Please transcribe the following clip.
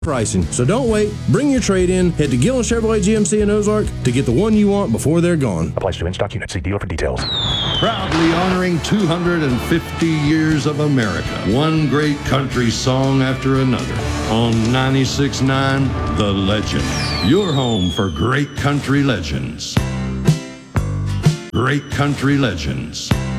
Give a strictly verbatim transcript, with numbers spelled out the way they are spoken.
pricing. So don't wait. Bring your trade in. Head to Gillen Chevrolet G M C in Ozark to get the one you want before they're gone. Applies to in-stock units. See dealer for details. Proudly honoring two hundred fifty years of America. One great country song after another. On ninety-six point nine, The Legend. Your home for great country legends. Great country legends.